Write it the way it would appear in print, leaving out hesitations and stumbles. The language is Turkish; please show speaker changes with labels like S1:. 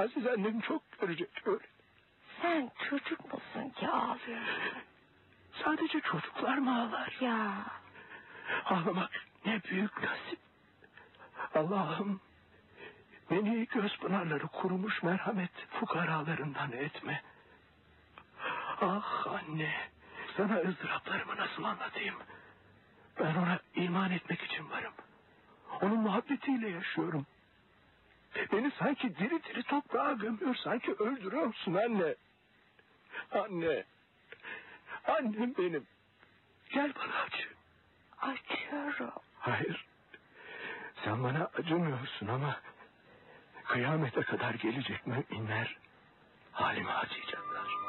S1: Aziz annem çok görecek öyle.
S2: Sen çocuk musun ki ağlıyorsun?
S1: Sadece çocuklar mı ağlar?
S2: Ya.
S1: Ağlamak ne büyük nasip. Allah'ım beni göz pınarları kurumuş merhamet fukaralarından etme. Ah anne, sana ızdıraplarımı nasıl anlatayım? Ben ona iman etmek için varım. Onun muhabbetiyle yaşıyorum. Beni sanki diri diri toprağa gömüyor, sanki öldürüyorsun anne. Anne, annem benim. Gel bana acı.
S2: Acıyorum.
S1: Hayır, sen bana acımıyorsun ama kıyamete kadar gelecek müminler halime acıyacaklar.